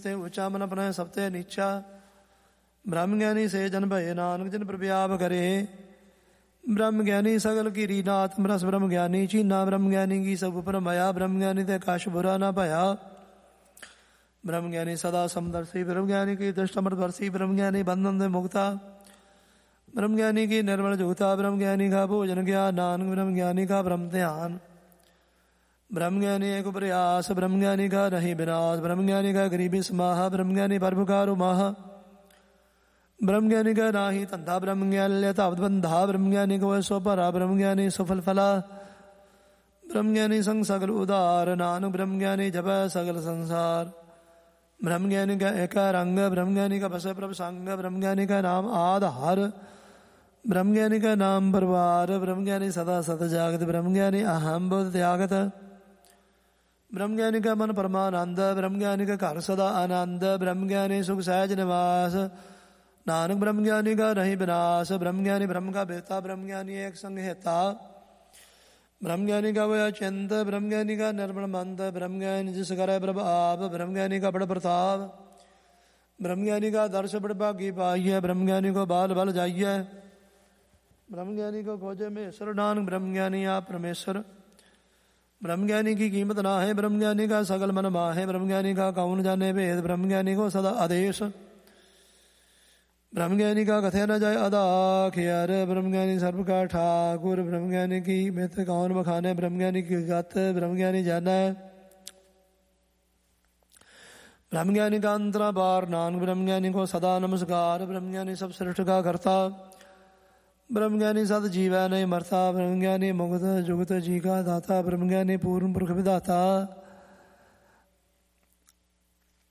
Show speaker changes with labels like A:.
A: ਤੇ ਉੱਚਾ ਮਨ ਆਪਣਾ ਸਭ ਤੇ ਨੀਚਾ। ਬ੍ਰਹਮ ਗਿਆਨੀ ਸੇ ਜਨ ਭਏ ਨਾਨਕ ਜਿਨ ਪ੍ਰਭਿਆਪ ਕਰੇ। ब्रह्म ज्ञानी सगल की रीनाथ रस ब्रह्म ज्ञानी चीना। ब्रह्म ज्ञानी की सब उपर माया। ब्रह्म ज्ञानी ते कश बुरा न भया। ब्रह्म ज्ञानी सदा समदर्शी। ब्रह्म ज्ञानी की दृष्ट अमृतवर्षी। ब्रह्म ज्ञानी बंधन से मुक्ता। ब्रह्म ज्ञानी की निर्मल जुगता। ब्रह्म ज्ञानी का भोजन ज्ञान नानक। ब्रह्म ज्ञानी का ब्रह्म ध्यान। ब्रह्म ज्ञानी एक प्रयास। ब्रह्म ज्ञानी का नहीं विनाश। ब्रह्म ज्ञानी का गरीबी समाह। ब्रह्म ज्ञानी परोपकार माह। ब्रह्म ज्ञानी का नाही धंधा। ब्रह्म ज्ञानी लेता बंधा। ब्रह्म ज्ञानी को सो भरा। ब्रह्म ज्ञानी सफल फला। ब्रह्म ज्ञानी संग सगल उदार नानक। ब्रह्म ज्ञानी जप सगल संसार। ब्रह्म ज्ञानी का एक रंग। ब्रह्म ज्ञानी का बस प्रभ संग। ब्रह्म ज्ञानी का नाम आधार। ब्रह्म ज्ञानी का नाम परिवार। ब्रह्म ज्ञानी सदा सत जागत। ब्रह्म ज्ञानी अहम बोध त्यागत। ब्रह्म ज्ञानी का मन परमानंद। ब्रह्म ज्ञानी का घर सदा आनंद। ब्रह्म ज्ञानी सुख सहज निवास नानक। ब्रह्म ज्ञानी का नहीं विनाश। ब्रह्म ज्ञानी ब्रह्म का बेता। ब्रह्म ज्ञानी एक संग हेता। ब्रह्म ज्ञानी का वह चिंत। ब्रह्म ज्ञानी का निर्मल मंत। ब्रह्म ज्ञानी जिस करे प्रभ आप। ब्रह्म ज्ञानी का बड़ प्रताप। ब्रह्म ज्ञानी का दर्श बड़ भागी पाइए। ब्रह्म ज्ञानी को बाल बल जाइए। ब्रह्म ज्ञानी को खोजे महेश्वर नानक। ब्रह्म ज्ञानी आप परमेश्वर। ब्रह्म ज्ञानी की कीमत ना है। ब्रह्म ज्ञानी का सगल मन माहे। ब्रह्म ज्ञानी का कौन जाने भेद। ब्रह्म ज्ञानी को सदा आदेश। ब्रह्म ज्ञानी का कथे न जाए अदा खियार। ब्रह्म ज्ञानी सर्व का ठाकुर। ब्रह्म ज्ञानी की मित कौन बखाने। ब्रह्म ज्ञानी की गत ब्रह्म ज्ञानी जाना है। ब्रह्म ज्ञानी का अंतरा पार नानक। ब्रह्म ज्ञानी को सदा नमस्कार। ब्रह्म ज्ञानी सब सृष्टि का करता। ब्रह्म ज्ञानी सद जीव नहीं मरता। ब्रह्म ज्ञानी मुक्त जुगत जी का दाता। ब्रह्म ज्ञानी पूर्ण पुरख विदाता।